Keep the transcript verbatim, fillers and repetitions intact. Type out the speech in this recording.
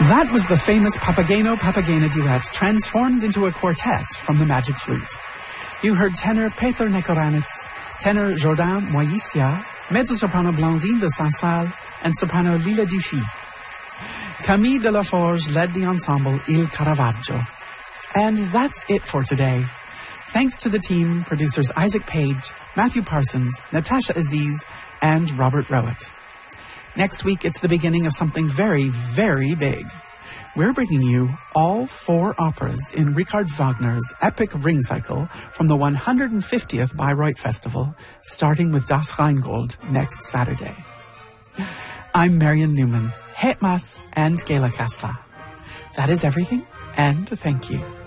That was the famous Papageno-Papagena duet transformed into a quartet from the Magic Flute. You heard tenor Peter Nekoranitz, tenor Jordan Moyisia, mezzo-soprano Blandine de Saint-Salle, and soprano Lila Dufy. Camille Delaforge led the ensemble Il Caravaggio. And that's it for today. Thanks to the team, producers Isaac Page, Matthew Parsons, Natasha Aziz, and Robert Rowett. Next week, it's the beginning of something very, very big. We're bringing you all four operas in Richard Wagner's epic Ring Cycle from the one hundred fiftieth Bayreuth Festival, starting with Das Rheingold next Saturday. I'm Marion Newman, Het Mas and Gela Kasla. That is everything, and thank you.